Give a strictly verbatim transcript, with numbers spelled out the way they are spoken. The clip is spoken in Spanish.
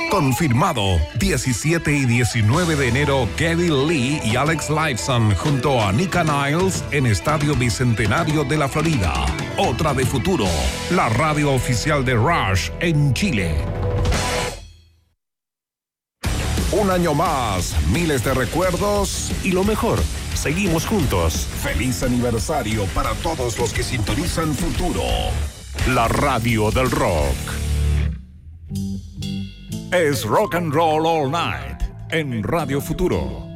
Confirmado, diecisiete y diecinueve de enero, Kevin Lee y Alex Lifeson junto a Nika Niles en Estadio Bicentenario de la Florida. Otra de Futuro, la radio oficial de Rush en Chile. Un año más, miles de recuerdos y lo mejor, seguimos juntos. Feliz aniversario para todos los que sintonizan Futuro, la radio del rock. Es Rock and Roll All Night en Radio Futuro.